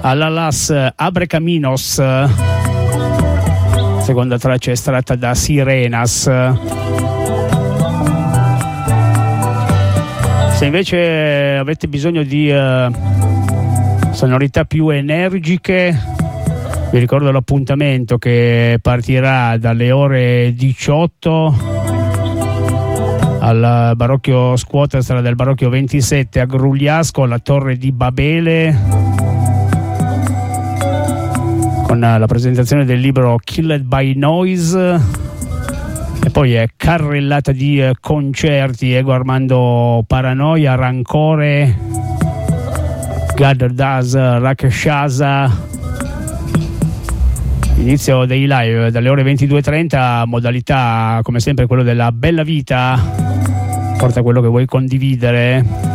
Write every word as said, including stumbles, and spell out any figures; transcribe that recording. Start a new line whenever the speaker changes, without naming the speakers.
all'Alas Abrecaminos, seconda traccia estratta da Sirenas. Se invece avete bisogno di uh, sonorità più energiche, vi ricordo l'appuntamento che partirà dalle ore diciotto al Barocchio Scuola, strada del Barocchio ventisette a Grugliasco, alla Torre di Babele, con la presentazione del libro Killed by Noise. E poi è carrellata di eh, concerti: Ego Armando Paranoia, Rancore, Gather Daz, Rakshasa. Inizio dei live dalle ore ventidue e trenta, modalità come sempre quello della bella vita, porta quello che vuoi condividere.